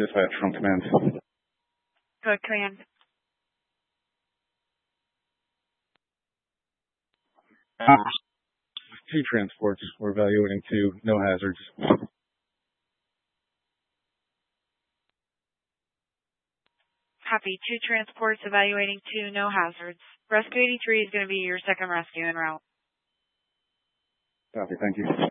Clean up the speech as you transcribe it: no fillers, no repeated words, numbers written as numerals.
Dispatch from command. Good, command. Two transports. We're evaluating two, no hazards. Copy. Two transports evaluating two, no hazards. Rescue 83 is going to be your second rescue en route. Copy, thank you.